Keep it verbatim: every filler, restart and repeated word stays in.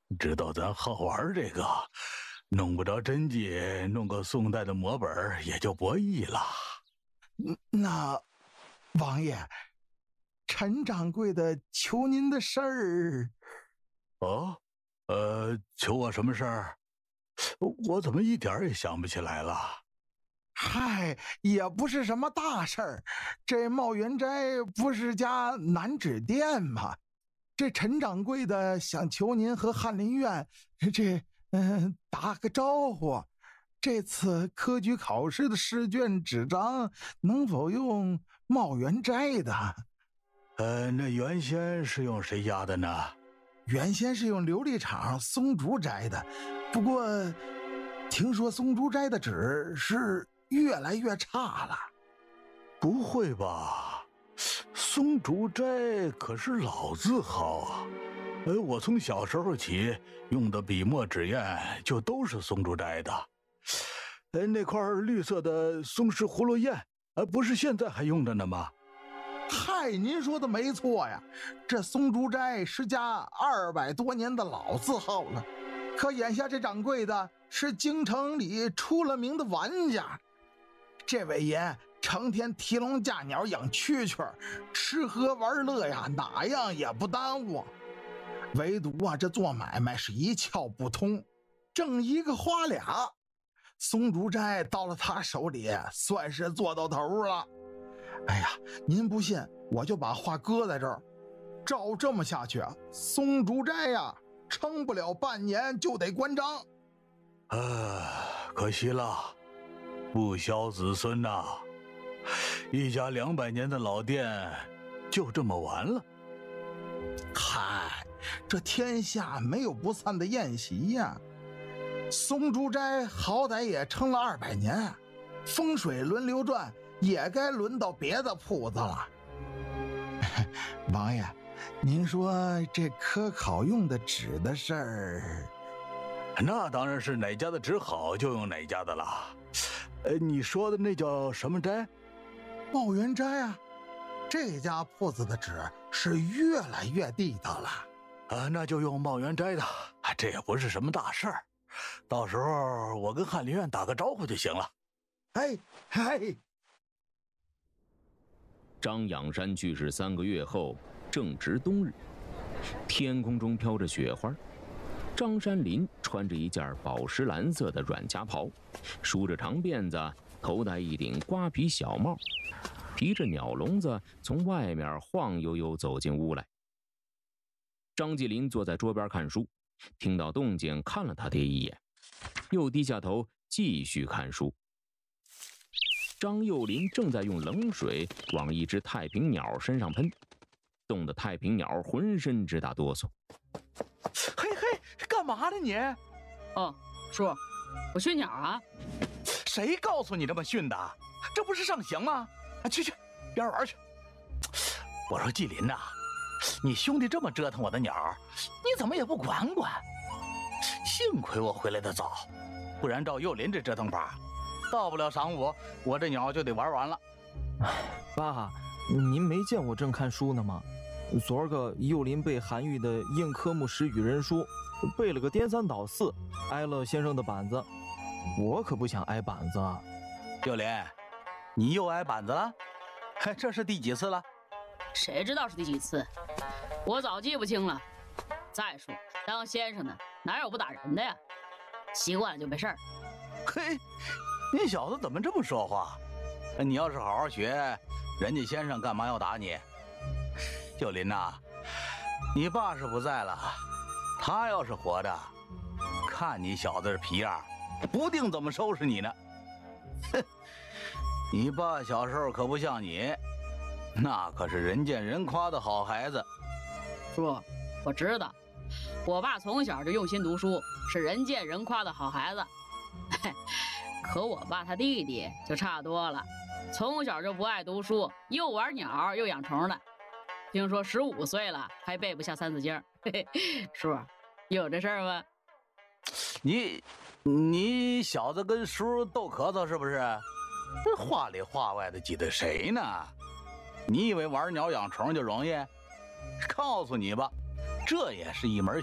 知道咱好玩这个，弄不着真迹，弄个宋代的摹本也就不易了。 那王爷，陈掌柜的求您的事儿。 哦，呃，求我什么事儿？我怎么一点也想不起来了？ 嗨，也不是什么大事儿。这茂源斋不是家南纸店吗？这陈掌柜的想求您和翰林院这嗯、呃、打个招呼。这次科举考试的试卷纸张能否用茂源斋的？ 呃，那原先是用谁家的呢？ 原先是用琉璃厂松竹斋的，不过听说松竹斋的纸是越来越差了。 不会吧？松竹斋可是老字号啊！呃，我从小时候起用的笔墨纸砚就都是松竹斋的。呃，那块绿色的松石葫芦砚，呃，不是现在还用着呢吗？ 嗨，您说的没错呀，这松竹斋是家二百多年的老字号了。可眼下这掌柜的是京城里出了名的玩家，这位爷成天提笼架鸟养蛐蛐，吃喝玩乐呀，哪样也不耽误。唯独啊，这做买卖是一窍不通，挣一个花俩。松竹斋到了他手里，算是做到头了。哎呀，您不信，我就把话搁在这儿。照这么下去啊，松竹斋呀，撑不了半年就得关张。 啊，可惜了，不肖子孙呐、啊！一家两百年的老店，就这么完了。 嗨，这天下没有不散的宴席呀。松竹斋好歹也撑了二百年，风水轮流转，也该轮到别的铺子了。王爷，您说这科考用的纸的事儿， 那当然是哪家的纸好就用哪家的了。呃，你说的那叫什么斋？ 茂源斋啊。这家铺子的纸是越来越地道了啊，那就用茂源斋的，这也不是什么大事儿。到时候我跟翰林院打个招呼就行了。 哎哎， 张仰山去世三个月后，正值冬日，天空中飘着雪花。张山林穿着一件宝石蓝色的软夹袍，梳着长辫子，头戴一顶瓜皮小帽，提着鸟笼子从外面晃悠悠走进屋来。张继林坐在桌边看书，听到动静看了他爹一眼，又低下头继续看书。张幼林正在用冷水往一只太平鸟身上喷，冻得太平鸟浑身直打哆嗦。 嘿嘿，干嘛呢你？ 哦，叔，我训鸟啊。 谁告诉你这么训的？这不是上刑吗？啊，去去，边玩去。我说纪林呐、啊，你兄弟这么折腾我的鸟，你怎么也不管管？幸亏我回来的早，不然照幼林这折腾法，到不了晌午，我这鸟就得玩完了。 爸，您没见我正看书呢吗？昨儿个幼林背韩愈的《应科目十语人书》，背了个颠三倒四，挨了先生的板子。我可不想挨板子啊！ 幼林，你又挨板子了？这是第几次了？ 谁知道是第几次？我早记不清了。再说，当先生的哪有不打人的呀？习惯了就没事儿。 嘿，你小子怎么这么说话？你要是好好学，人家先生干嘛要打你？幼林呐、啊，你爸是不在了，他要是活着，看你小子这皮样，不定怎么收拾你呢。哼，你爸小时候可不像你，那可是人见人夸的好孩子。 叔，我知道，我爸从小就用心读书，是人见人夸的好孩子。可我爸他弟弟就差多了，从小就不爱读书，又玩鸟又养虫的。听说十五岁了还背不下三字经。叔，有这事儿吗？ 你你小子跟叔斗咳嗽是不是？这话里话外的挤兑谁呢？你以为玩鸟养虫就容易？告诉你吧，这也是一门